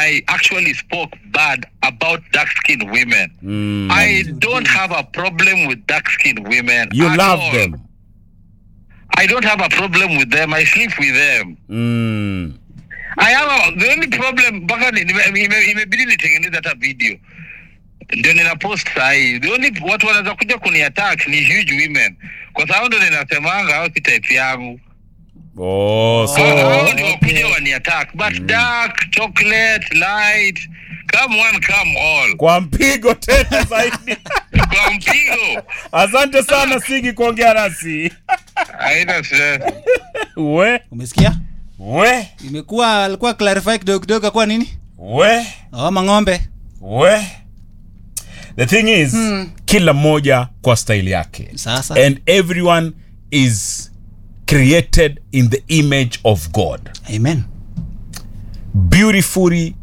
I actually spoke bad about dark-skinned women. I don't have a problem with dark-skinned women. You love all. them. I don't have a problem with them. I sleep with them. I have the only problem mpaka imebidi nitengeneza hata video. Ndio nina post sahi. The only watu wanaweza kuja kuniattack ni huge women. Kwa sababu ndio ninasemanga au si type yangu. So ndio kuja waniattack. But dark, chocolate, light, come one, come all. Kwa mpigo tena zaidi. Kwa mpigo. Asante sana Sigi kuongea nasi. Haina stress. Umesikia? Alikuwa clarify kidogo kwa nini? Mang'ombe. The thing is, kila mmoja kwa style yake. Sasa. And everyone is created in the image of God. Amen. Beautifully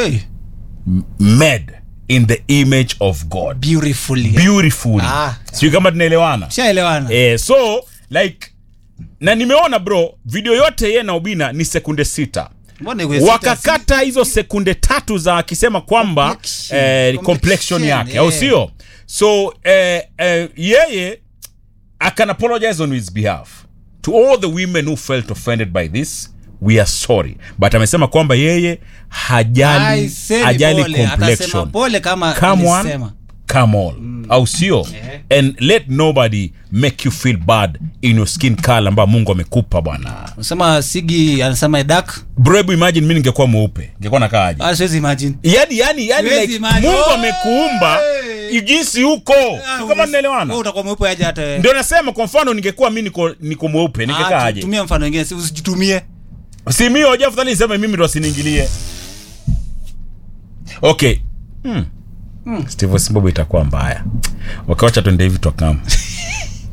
made in the image of God. Beautifully. Sio kama tunaelewana? Shaelewana. So like na nimeona bro video yote yeye na Obina ni sekunde 6. Wakakata hizo sekunde 3 za akisema kwamba complexion yake au sio? So yeye I can apologize on his behalf to all the women who felt offended by this. We are sorry, but amesema kwamba yeye hajali complexion. Come all. Au sio? And let nobody make you feel bad in your skin color ambayo Mungu amekupa bwana. Unasema Sigi anasema dark. Bro, imagine mimi ningekuwa mweupe. Ningekuwa nakaa aje? Siwezi imagine. Yani like Mungu amekuumba jinsi huko. Kama tunaelewana. Wewe utakuwa mweupe aje hata wewe? Ndio nasema kwa mfano ningekuwa mimi niko mweupe, ningekaa aje? Tumia mfano mwingine, usijitumie. Si mimi hoja afadhali niseme mimi ndo asiniingilie. Okay. Steve Simbobo itakuwa mbaya. Wakawacha twende hivi tukam.